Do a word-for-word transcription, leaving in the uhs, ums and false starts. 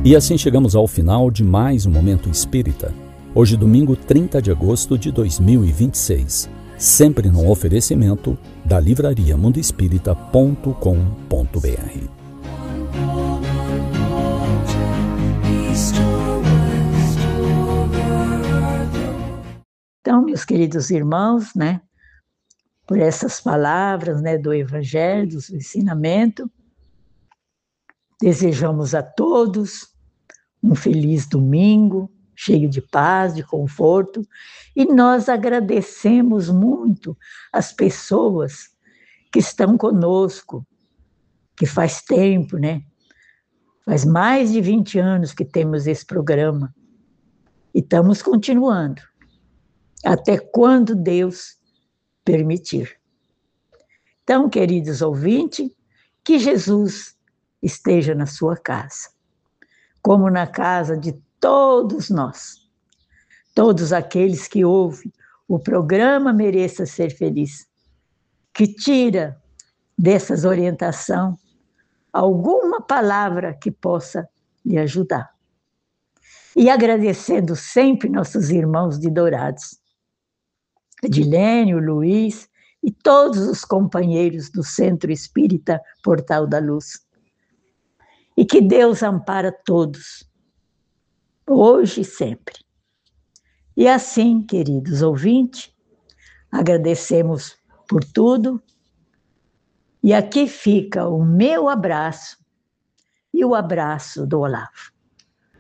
E assim chegamos ao final de mais um Momento Espírita. Hoje, domingo trinta de agosto de dois mil e vinte e seis. Sempre no oferecimento da livraria mundo espírita ponto com ponto br. Então, meus queridos irmãos, né, por essas palavras, né, do Evangelho, do ensinamento, desejamos a todos um feliz domingo, cheio de paz, de conforto, e nós agradecemos muito as pessoas que estão conosco, que faz tempo, né? Faz mais de vinte anos que temos esse programa, e estamos continuando, até quando Deus permitir. Então, queridos ouvintes, que Jesus esteja na sua casa, como na casa de todos nós. Todos aqueles que ouvem o programa Mereça Ser Feliz, que tira dessas orientações alguma palavra que possa lhe ajudar. E agradecendo sempre nossos irmãos de Dourados, Edilênio, Luiz e todos os companheiros do Centro Espírita Portal da Luz. E que Deus ampara todos, hoje e sempre. E assim, queridos ouvintes, agradecemos por tudo. E aqui fica o meu abraço e o abraço do Olavo.